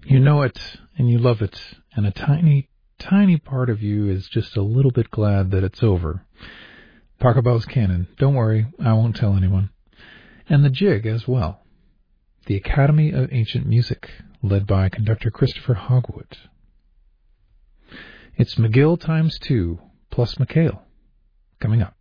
You know it, and you love it, and a tiny, tiny part of you is just a little bit glad that it's over. Pachelbel's Canon. Don't worry, I won't tell anyone. And the Jig as well. The Academy of Ancient Music, led by conductor Christopher Hogwood. It's McGill times 2, plus McHale, coming up.